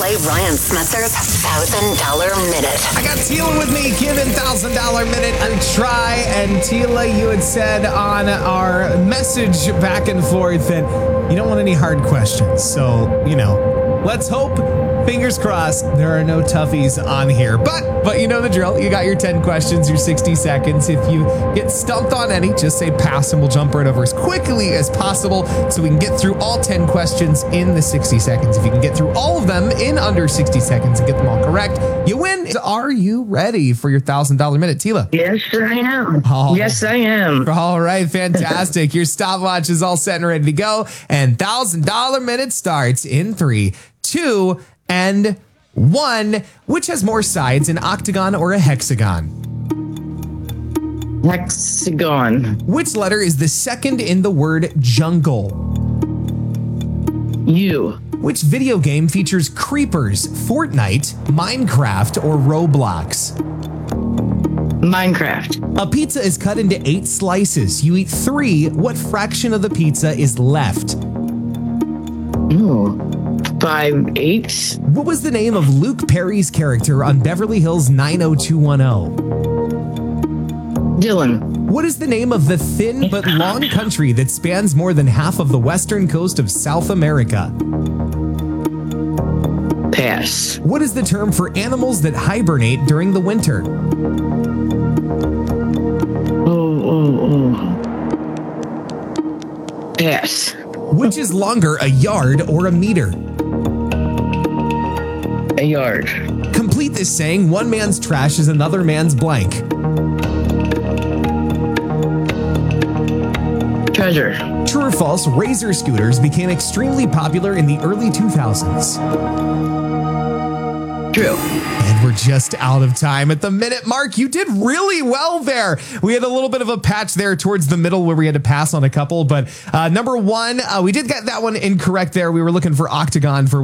play Ryan Smetzer's $1,000 Minute. I got Tila with me, giving $1,000 Minute a try. And Tila, you had said on our message back and forth that you don't want any hard questions. So, let's hope. Fingers crossed, there are no toughies on here. But you know the drill. You got your 10 questions, your 60 seconds. If you get stumped on any, just say pass and we'll jump right over as quickly as possible so we can get through all 10 questions in the 60 seconds. If you can get through all of them in under 60 seconds and get them all correct, you win. Are you ready for your $1,000 Minute, Tila? Yes, I am. Yes, I am. All right, fantastic. Your stopwatch is all set and ready to go. And $1,000 Minute starts in 3, 2, and 1. Which has more sides, an octagon or a hexagon? Hexagon. Which letter is the second in the word jungle? U. Which video game features creepers, Fortnite, Minecraft, or Roblox? Minecraft. A pizza is cut into 8 slices. You eat 3. What fraction of the pizza is left? Ooh. 5 8. What was the name of Luke Perry's character on Beverly Hills 90210? Dylan. What is the name of the thin but long country that spans more than half of the western coast of South America? Pass. What is the term for animals that hibernate during the winter? Pass. Which is longer, a yard or a meter? A yard. Complete this saying, one man's trash is another man's blank. Treasure. True or false, Razor scooters became extremely popular in the early 2000s. True. And we're just out of time at the minute mark. You did really well there. We had a little bit of a patch there towards the middle where we had to pass on a couple, but number 1, we did get that one incorrect there. We were looking for octagon for